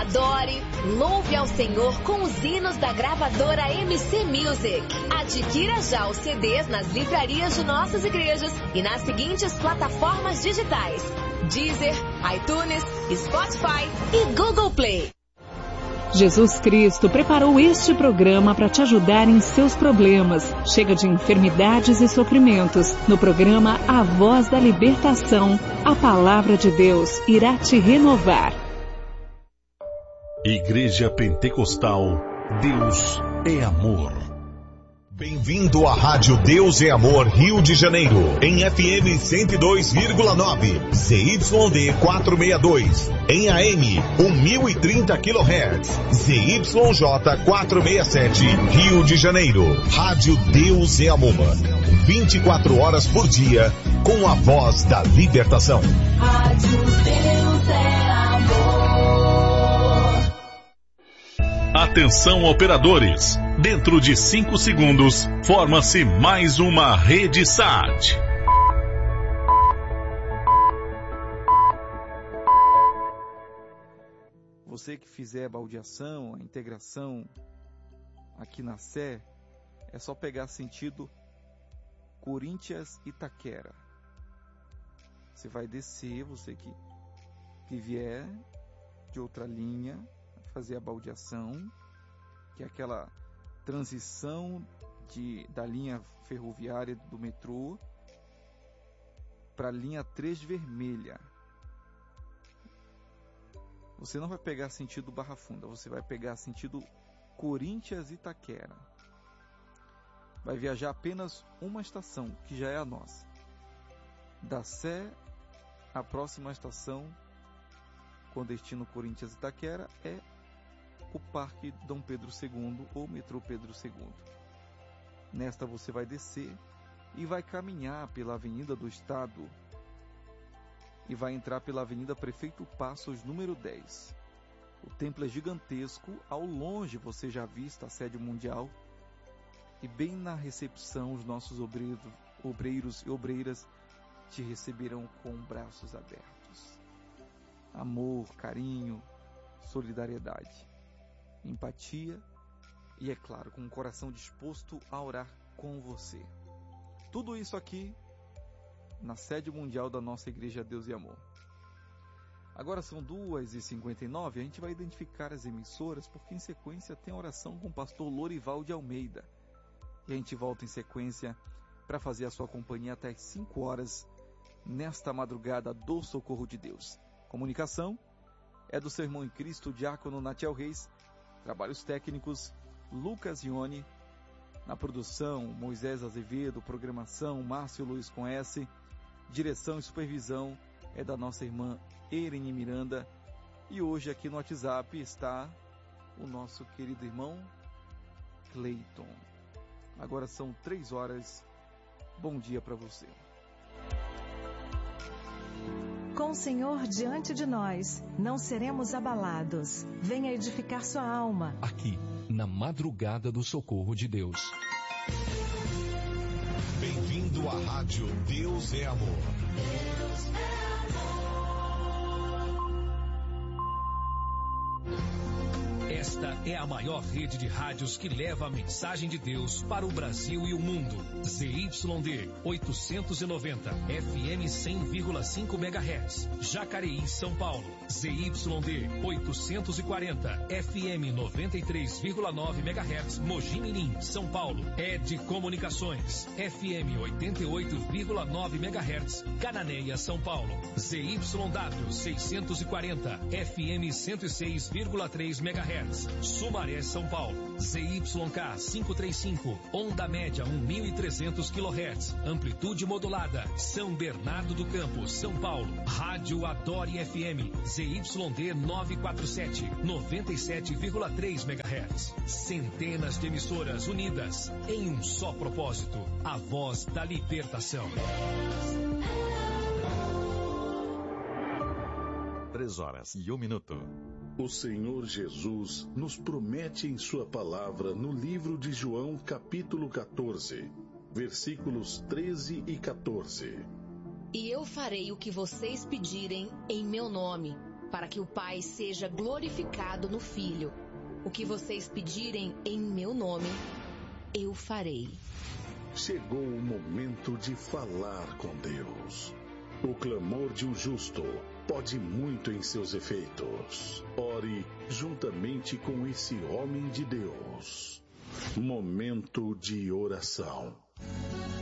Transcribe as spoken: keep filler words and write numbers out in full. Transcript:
Adore, louve ao Senhor com os hinos da gravadora M C Music. Adquira já os C Ds nas livrarias de nossas igrejas e nas seguintes plataformas digitais: Deezer, iTunes, Spotify e Google Play. Jesus Cristo preparou este programa para te ajudar em seus problemas. Chega de enfermidades e sofrimentos. No programa A Voz da Libertação, a palavra de Deus irá te renovar. Igreja Pentecostal, Deus é Amor. Bem-vindo à Rádio Deus é Amor Rio de Janeiro, em F M cento e dois vírgula nove, Z Y D quatrocentos e sessenta e dois, em A M mil e trinta quilohertz, Z Y J quatrocentos e sessenta e sete, Rio de Janeiro. Rádio Deus é Amor, vinte e quatro horas por dia, com a voz da libertação. Rádio Deus é Amor. Atenção, operadores! Dentro de cinco segundos, forma-se mais uma rede S A T. Você que fizer a baldeação, a integração aqui na Sé, é só pegar sentido Corinthians Itaquera. Você vai descer, você que, que vier de outra linha, fazer a baldeação, que é aquela transição de, da linha ferroviária do metrô para a linha três vermelha. Você não vai pegar sentido Barra Funda, você vai pegar sentido Corinthians Itaquera. Vai viajar apenas uma estação, que já é a nossa. Da Sé, a próxima estação com destino Corinthians Itaquera é o Parque Dom Pedro segundo ou Metrô Pedro segundo. Nesta você vai descer e vai caminhar pela Avenida do Estado e vai entrar pela Avenida Prefeito Passos, número dez. O templo é gigantesco, ao longe você já avista a sede mundial e bem na recepção os nossos obreiros, obreiros e obreiras te receberão com braços abertos. Amor, carinho, solidariedade, empatia e, é claro, com um coração disposto a orar com você. Tudo isso aqui na sede mundial da nossa Igreja Deus e Amor. Agora são duas e cinquenta e nove, a gente vai identificar as emissoras, porque em sequência tem a oração com o pastor Lorival de Almeida. E a gente volta em sequência para fazer a sua companhia até as cinco horas, nesta madrugada do Socorro de Deus. Comunicação é do seu irmão em Cristo, diácono Natiel Reis. Trabalhos técnicos, Lucas Ione. Na produção, Moisés Azevedo. Programação, Márcio Luiz com S. Direção e supervisão é da nossa irmã Erene Miranda. E hoje aqui no WhatsApp está o nosso querido irmão Cleiton. Agora são três horas. Bom dia para você. Com o Senhor diante de nós, não seremos abalados. Venha edificar sua alma. Aqui, na madrugada do Socorro de Deus. Bem-vindo à Rádio Deus é Amor. Deus é amor. Esta é a maior rede de rádios que leva a mensagem de Deus para o Brasil e o mundo. Z Y D oitocentos e noventa, F M cem vírgula cinco megahertz, Jacareí, São Paulo. Z Y D oitocentos e quarenta, F M noventa e três vírgula nove megahertz, Mogi Mirim, São Paulo. Ed Comunicações, F M oitenta e oito vírgula nove megahertz, Cananéia, São Paulo. Z Y W seiscentos e quarenta, F M cento e seis vírgula três megahertz, Sumaré, São Paulo. Z Y K quinhentos e trinta e cinco, onda média mil e trezentos quilohertz, amplitude modulada, São Bernardo do Campo, São Paulo. Rádio Adore F M, Z Y D novecentos e quarenta e sete, noventa e sete vírgula três megahertz. Centenas de emissoras unidas em um só propósito, a voz da libertação. Três horas e um minuto. O Senhor Jesus nos promete em sua palavra no livro de João, capítulo quatorze, versículos treze e quatorze. E eu farei o que vocês pedirem em meu nome, para que o Pai seja glorificado no Filho. O que vocês pedirem em meu nome, eu farei. Chegou o momento de falar com Deus. O clamor de um justo pode muito em seus efeitos. Ore juntamente com esse homem de Deus. Momento de oração.